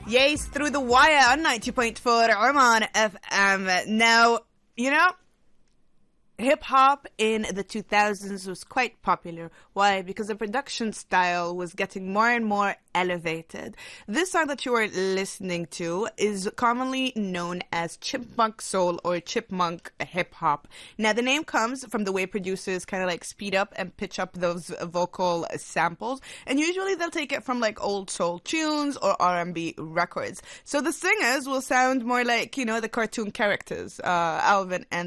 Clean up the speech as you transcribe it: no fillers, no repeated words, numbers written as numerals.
Yes, through the wire on 90.4 Oman FM. Now, you know, hip-hop in the 2000s was quite popular. Why? Because the production style was getting more and more elevated. This song that you are listening to is commonly known as chipmunk soul or chipmunk hip-hop. Now, the name comes from the way producers kind of like speed up and pitch up those vocal samples. And usually they'll take it from like old soul tunes or R&B records. So the singers will sound more like, you know, the cartoon characters, Alvin and